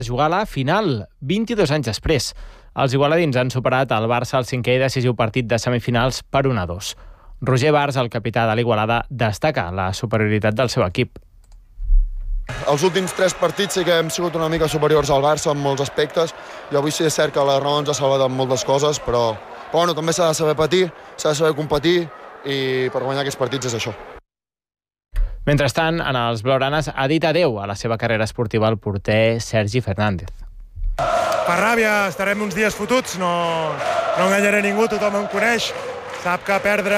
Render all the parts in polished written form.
jugar la final 22 anys després. Els igualadins han superat el Barça al cinquè i decisiu partit de semifinals per 1-2. Roger Bars, el capità de l'Igualada, destaca la superioritat del seu equip. Els últims 3 partits sí que hem sigut una mica superiors al Barça en molts aspectes, i avui sí és cert que la raó ens ha salvat en moltes coses, però bueno, també s'ha de saber patir, s'ha de saber competir, i per guanyar aquests partits és això. Mentrestant, en els blaugranes ha dit adeu a la seva carrera esportiva el porter Sergi Fernández. Per ràbia, estarem uns dies fotuts, no enganyaré ningú, tothom em coneix, sap que perdre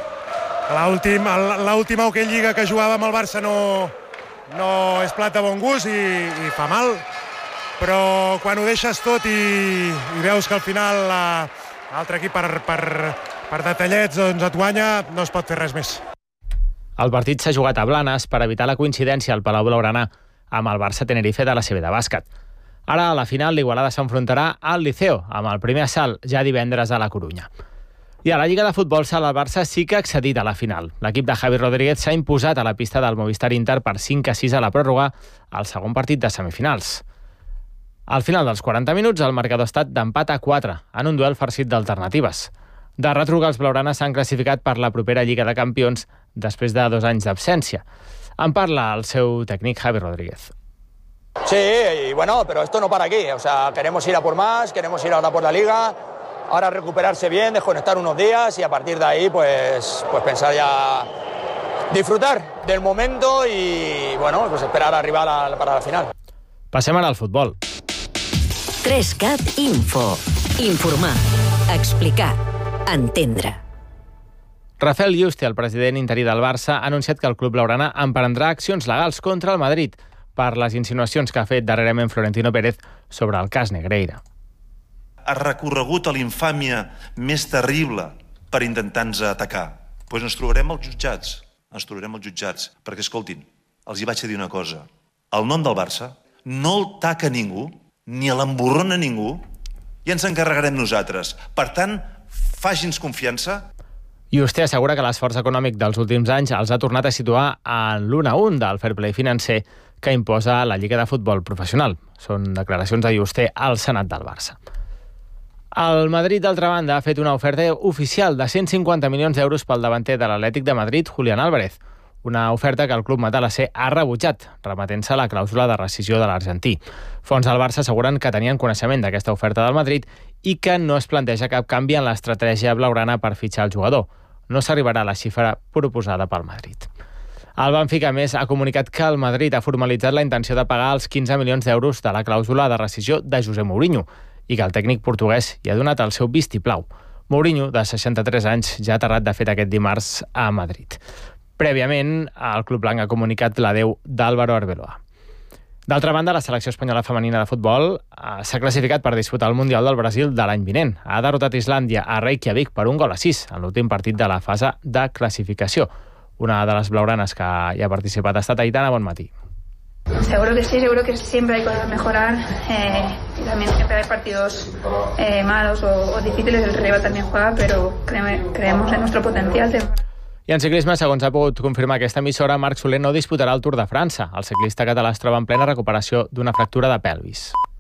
l'última hoquei lliga que jugava amb el Barça no és plat de bon gust i fa mal, però quan ho deixes tot i veus que al final l'altre equip per detallets doncs et guanya, no es pot fer res més. El partit s'ha jugat a Blanes per evitar la coincidència al Palau Blaugrana amb el Barça Tenerife de la CB de bàsquet. Ara, a la final, l'Igualada s'enfrontarà al Liceo, amb el primer assalt ja divendres a la Corunya. I a la Lliga de Futbol Sala, el Barça sí que ha accedit a la final. L'equip de Javi Rodríguez s'ha imposat a la pista del Movistar Inter per 5-6 a la pròrroga, al segon partit de semifinals. Al final dels 40 minuts, el marcador ha estat d'empat a 4, en un duel farcit d'alternatives. De retruc, els blaugranes s'han classificat per la propera Lliga de Campions després de 2 anys d'absència. En parla el seu tècnic Javi Rodríguez. Sí, y bueno, pero esto no para aquí. O sea, queremos ir a por más, queremos ir ahora por la Liga, ahora recuperarse bien, desconectar unos días y a partir de ahí pues pensar ya disfrutar del momento y bueno, pues esperar arribar para la final. Passem ara al futbol. 3CAT Info. Informar, explicar, entendre. Rafael Yuste, el president interí del Barça, ha anunciat que el club blaugrana emprendrà accions legals contra el Madrid per les insinuacions que ha fet darrerament Florentino Pérez sobre el cas Negreira. Ha recorregut a l'infàmia més terrible per intentar-nos atacar. Doncs ens trobarem als jutjats, perquè, escoltin, els hi vaig a dir una cosa. El nom del Barça no el taca ningú, ni l'emborrona ningú, i ens encarregarem nosaltres. Per tant, faci'ns confiança. Yuste assegura que l'esforç econòmic dels últims anys els ha tornat a situar en l'1-1 del fair play financer que imposa la Lliga de Futbol Professional. Són declaracions de Yuste al Senat del Barça. El Madrid, d'altra banda, ha fet una oferta oficial de 150 milions d'euros pel davanter de l'Atlètic de Madrid, Julián Álvarez. Una oferta que el club matalasser ha rebutjat, remetent-se a la clàusula de rescissió de l'argentí. Fons del Barça asseguren que tenien coneixement d'aquesta oferta del Madrid i que no es planteja cap canvi en l'estratègia blaugrana per fitxar el jugador. No s'arribarà a la xifra proposada pel Madrid. El Benfica, a més, ha comunicat que el Madrid ha formalitzat la intenció de pagar els 15 milions d'euros de la clàusula de rescissió de José Mourinho i que el tècnic portuguès hi ha donat el seu vistiplau. Mourinho, de 63 anys, ja ha aterrat de fet aquest dimarts a Madrid. Prèviament, el club blanc ha comunicat l'adeu d'Álvaro Arbeloa. D'altra banda, la selecció espanyola femenina de futbol s'ha classificat per disputar el Mundial del Brasil de l'any vinent. Ha derrotat Islàndia a Reykjavik per 1-6 en l'últim partit de la fase de classificació. Una de les blaugranes que hi ha participat ha estat Aitana Bonmatí. Seguro que sí, seguro que siempre hay cosas a mejorar y también siempre hay partidos malos o difíciles, el rival también juega, pero creemos en nuestro potencial. I en ciclisme, segons ha pogut confirmar aquesta emissora, Marc Soler no disputarà el Tour de França. El ciclista català es troba en plena recuperació d'una fractura de pelvis.